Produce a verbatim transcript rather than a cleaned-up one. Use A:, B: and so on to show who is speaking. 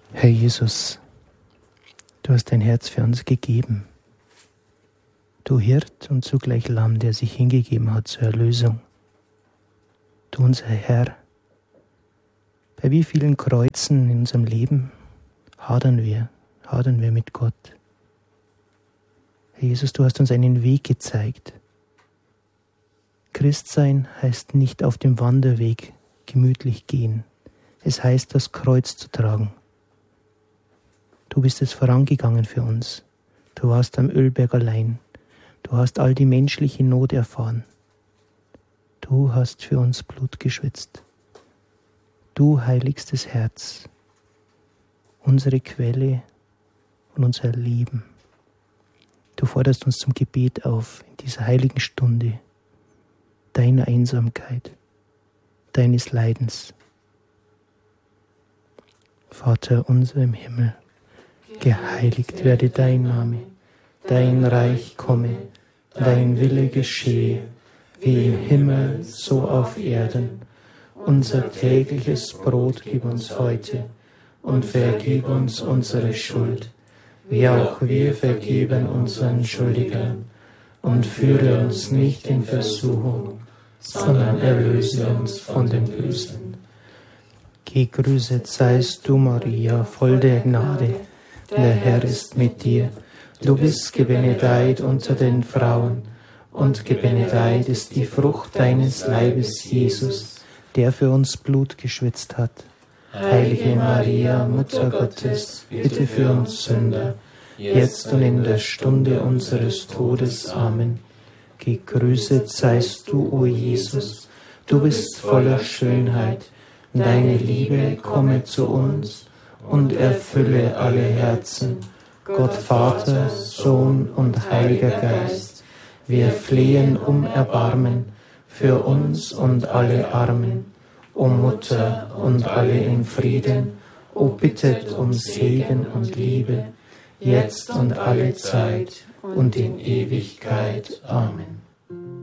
A: Herr Jesus, du hast dein Herz für uns gegeben. Du Hirt und zugleich Lamm, der sich hingegeben hat zur Erlösung. Du unser Herr, bei wie vielen Kreuzen in unserem Leben hadern wir, hadern wir mit Gott. Herr Jesus, du hast uns einen Weg gezeigt. Christsein heißt nicht auf dem Wanderweg gemütlich gehen. Es heißt, das Kreuz zu tragen. Du bist es vorangegangen für uns. Du warst am Ölberg allein. Du hast all die menschliche Not erfahren. Du hast für uns Blut geschwitzt. Du heiligstes Herz, unsere Quelle und unser Leben. Du forderst uns zum Gebet auf in dieser heiligen Stunde deiner Einsamkeit, deines Leidens. Vater unser im Himmel, geheiligt werde dein Name, dein Reich komme, dein Wille geschehe, wie im Himmel, so auf Erden. Unser tägliches Brot gib uns heute und vergib uns unsere Schuld, wie auch wir vergeben unseren Schuldigern. Und führe uns nicht in Versuchung, sondern erlöse uns von dem Bösen. Gegrüßet seist du, Maria, voll der Gnade. Der Herr ist mit dir. Du bist gebenedeit unter den Frauen, und gebenedeit ist die Frucht deines Leibes, Jesus, der für uns Blut geschwitzt hat. Heilige Maria, Mutter Gottes, bitte für uns Sünder, jetzt und in der Stunde unseres Todes. Amen. Gegrüßet seist du, o Jesus, du bist voller Schönheit, deine Liebe komme zu uns und erfülle alle Herzen. Gott Vater, Sohn und Heiliger Geist, wir flehen um Erbarmen für uns und alle Armen. O Mutter und alle in Frieden, o bittet um Segen und Liebe, jetzt und alle Zeit und in Ewigkeit. Amen.